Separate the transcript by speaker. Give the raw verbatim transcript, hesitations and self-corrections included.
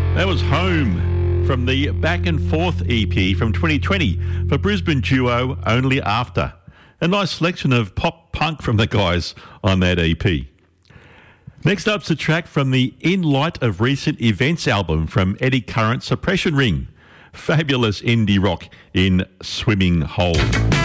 Speaker 1: That was Home from the Back and Forth E P from twenty twenty for Brisbane duo Only After. A nice selection of pop punk from the guys on that E P. Next up's a track from the In Light of Recent Events album from Eddie Current Suppression Ring. Fabulous indie rock in Swimming Hole.